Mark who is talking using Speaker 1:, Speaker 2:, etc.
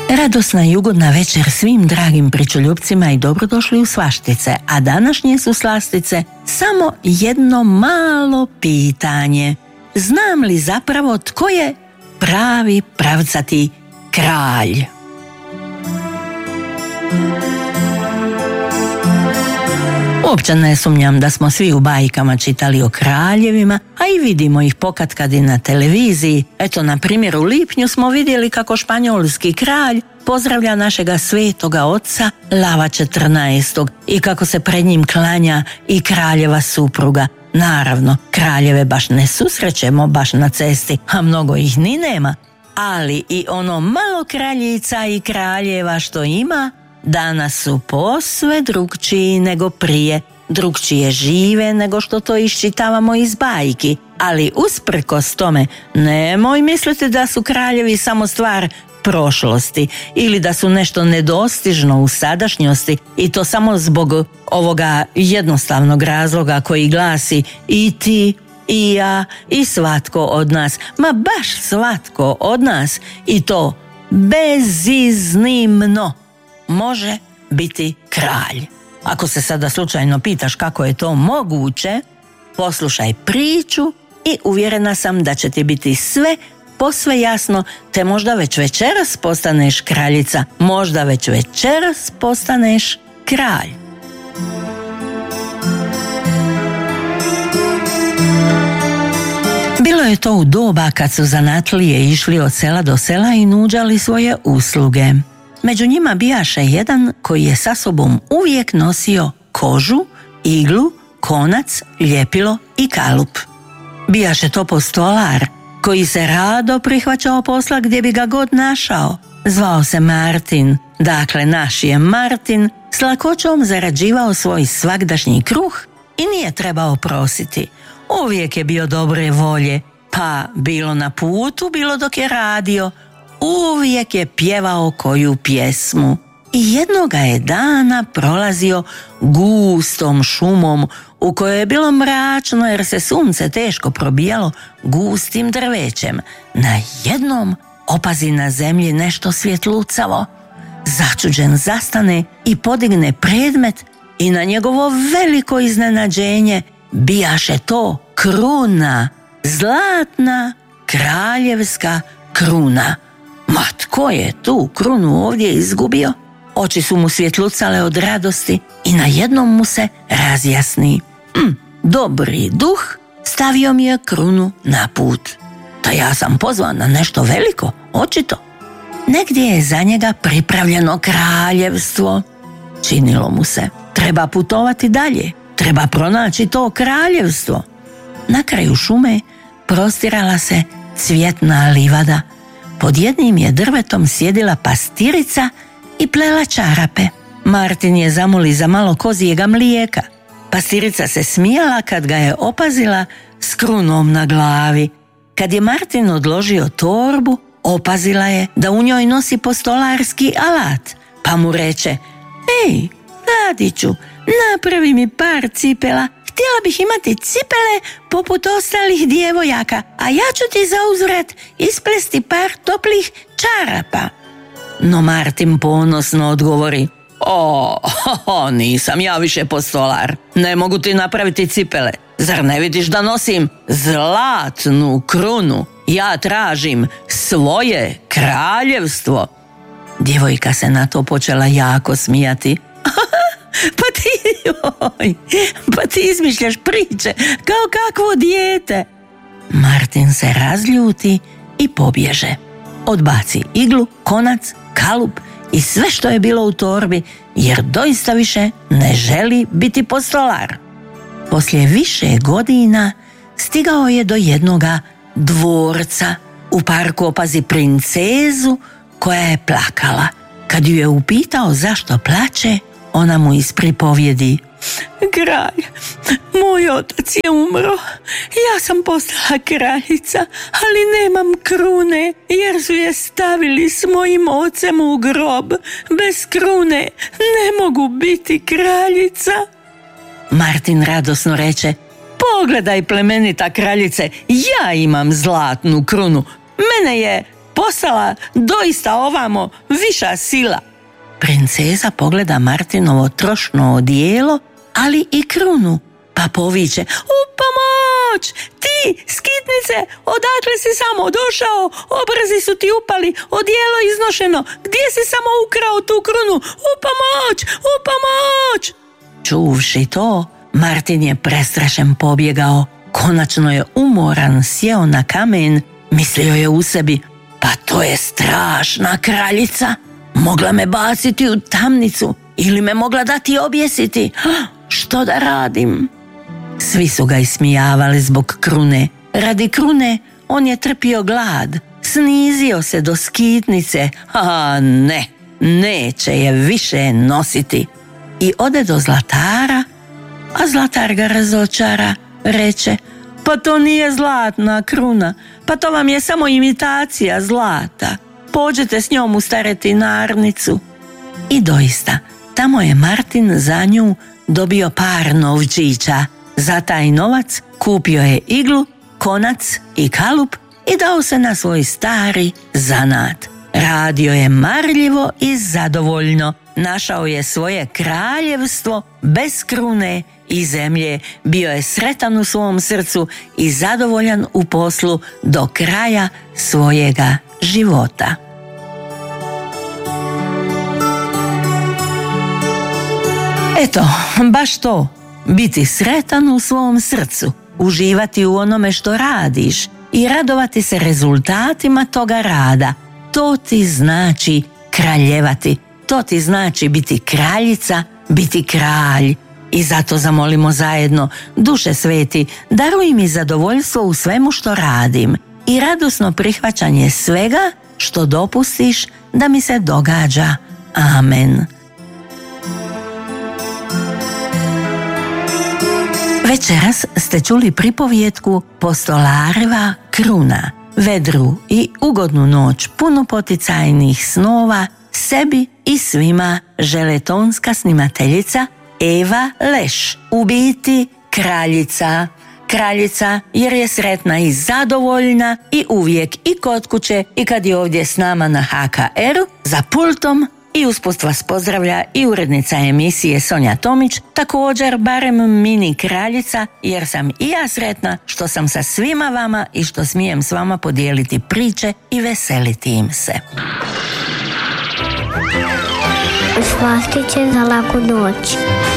Speaker 1: Radosna i ugodna večer svim dragim pričoljupcima i dobrodošli u Svaštice, a današnje su slastice samo jedno malo pitanje. Znam li zapravo tko je pravi pravcati kralj? Uopće ne sumnjam da smo svi u bajkama čitali o kraljevima, a i vidimo ih pokatkad i na televiziji. Eto, na primjer, u lipnju smo vidjeli kako španjolski kralj pozdravlja našega svetoga oca Lava 14. i kako se pred njim klanja i kraljeva supruga. Naravno, kraljeve baš ne susrećemo baš na cesti, a mnogo ih ni nema. Ali i ono malo kraljica i kraljeva što ima, danas su posve drugčiji nego prije, drugčije žive nego što to iščitavamo iz bajki, ali usprkos tome nemoj misliti da su kraljevi samo stvar prošlosti ili da su nešto nedostižno u sadašnjosti i to samo zbog ovoga jednostavnog razloga koji glasi i ti, i ja, i svatko od nas, ma baš svatko od nas i to beziznimno može biti kralj. Ako se sada slučajno pitaš kako je to moguće, poslušaj priču i uvjerena sam da će ti biti sve posve jasno, te možda već večeras postaneš kraljica, možda već večeras postaneš kralj. Bilo je to u doba kad su zanatlije išli od sela do sela i nuđali svoje usluge. Među njima bijaše jedan koji je sa sobom uvijek nosio kožu, iglu, konac, ljepilo i kalup. Bijaše to postolar koji se rado prihvaćao posla gdje bi ga god našao. Zvao se Martin, dakle naš je Martin, s lakoćom zarađivao svoj svagdašnji kruh i nije trebao prositi. Uvijek je bio dobre volje, pa bilo na putu, bilo dok je radio, uvijek je pjevao koju pjesmu. I jednoga je dana prolazio gustom šumom u kojoj je bilo mračno jer se sunce teško probijalo gustim drvećem. Najednom opazi na zemlji nešto svjetlucavo. Začuđen zastane i podigne predmet i na njegovo veliko iznenađenje bijaše to kruna, zlatna kraljevska kruna. Ma tko je tu krunu ovdje izgubio? Oči su mu svjetlucale od radosti i najednom mu se razjasni. Dobri duh stavio mi je krunu na put. Da ja sam pozvan na nešto veliko, očito. Negdje je za njega pripravljeno kraljevstvo. Činilo mu se, treba putovati dalje, treba pronaći to kraljevstvo. Na kraju šume prostirala se cvjetna livada. Pod jednim je drvetom sjedila pastirica i plela čarape. Martin je zamoli za malo kozijega mlijeka. Pastirica se smijala kad ga je opazila s krunom na glavi. Kad je Martin odložio torbu, opazila je da u njoj nosi postolarski alat, pa mu reče: Ej, Radiću, napravi mi par cipela. Htjela bih imati cipele poput ostalih djevojaka, a ja ću ti zauzvrat isplesti par toplih čarapa. No Martin ponosno odgovori: nisam ja više postolar, ne mogu ti napraviti cipele. Zar ne vidiš da nosim zlatnu krunu? Ja tražim svoje kraljevstvo. Djevojka se na to počela jako smijati. Pa ti izmišljaš priče kao kakvo dijete. Martin se razljuti i pobježe. Odbaci iglu, konac, kalup i sve što je bilo u torbi, jer doista više ne želi biti postolar. Poslije više godina stigao je do jednoga dvorca. U parku opazi princezu koja je plakala. Kad ju je upitao zašto plače, ona mu ispripovjedi: Kralj, moj otac je umro. Ja sam postala kraljica, ali nemam krune, jer su je stavili s mojim ocem u grob. Bez krune ne mogu biti kraljica. Martin radosno reče: Pogledaj, plemenita kraljice, ja imam zlatnu krunu. Mene je postala doista ovamo viša sila. Princeza pogleda Martinovo trošno odijelo, ali i krunu, pa poviče: u pomoć! Ti, skitnice, odakle si samo došao? Obrazi su ti upali, odijelo iznošeno. Gdje si samo ukrao tu krunu? U pomoć! U pomoć! Čuvši to, Martin je prestrašen pobjegao. Konačno je umoran sjeo na kamen. Mislio je u sebi: pa to je strašna kraljica. Mogla me baciti u tamnicu ili me mogla dati objesiti. Što da radim? Svi su ga ismijavali zbog krune. Radi krune on je trpio glad. Snizio se do skitnice. A ne, neće je više nositi. I ode do zlatara, a zlatar ga razočara. Reče: pa to nije zlatna kruna, pa to vam je samo imitacija zlata. Pođete s njom u staretinarnicu. I doista, tamo je Martin za nju dobio par novčića. Za taj novac kupio je iglu, konac i kalup i dao se na svoj stari zanat. Radio je marljivo i zadovoljno. Našao je svoje kraljevstvo bez krune i zemlje. Bio je sretan u svom srcu i zadovoljan u poslu do kraja svojega života. Eto, baš to. Biti sretan u svom srcu, uživati u onome što radiš i radovati se rezultatima toga rada. To ti znači kraljevati. To ti znači biti kraljica, biti kralj. I zato zamolimo zajedno: Duše sveti, daruj mi zadovoljstvo u svemu što radim i radosno prihvaćanje svega što dopustiš da mi se događa. Amen. Večeras ste čuli pripovjetku Postolareva kruna. Vedru i ugodnu noć punu poticajnih snova sebi i svima žele tonska snimateljica Eva Leš, u biti kraljica. Kraljica jer je sretna i zadovoljna i uvijek i kod kuće i kad je ovdje s nama na HKR-u za pultom. I usput vas pozdravlja i urednica emisije Sonja Tomić, također barem mini kraljica, jer sam i ja sretna što sam sa svima vama i što smijem s vama podijeliti priče i veseliti im se.
Speaker 2: Slastiće za laku noć.